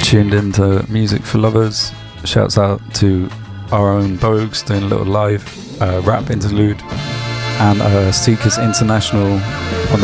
tuned into Music for Lovers. Shouts out to our own Bogues doing a little live rap interlude, and Seekers International on